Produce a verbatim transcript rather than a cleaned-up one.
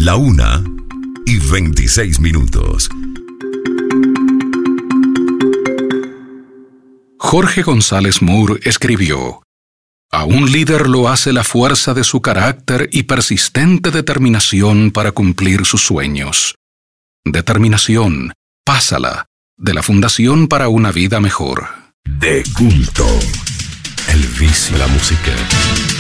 La una y veintiséis minutos. Jorge González Moore escribió: a un líder lo hace la fuerza de su carácter y persistente determinación para cumplir sus sueños. Determinación, pásala, de la Fundación para una Vida Mejor. De culto. El vicio, la música.